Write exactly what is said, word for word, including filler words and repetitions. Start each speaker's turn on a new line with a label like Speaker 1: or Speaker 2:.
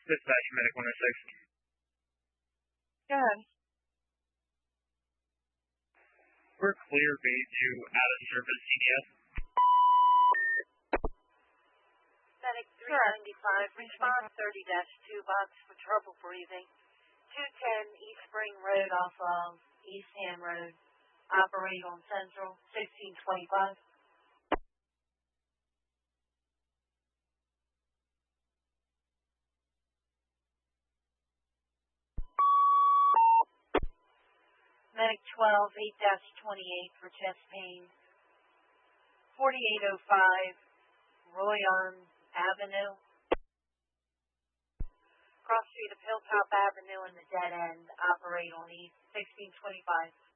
Speaker 1: Dispatch Medic one oh six.
Speaker 2: Go ahead.
Speaker 1: We're clear bay two out of service C D S.
Speaker 3: Medic three ninety-five, response thirty dash two box for trouble breathing. two ten East Spring Road off of East Ham Road. Operate on Central, sixteen twenty-five. Medic twelve, eight dash twenty-eight for chest pain. forty-eight oh five, Royan Avenue. Cross street of Hilltop Avenue in the dead end. Operate on East, sixteen twenty-five.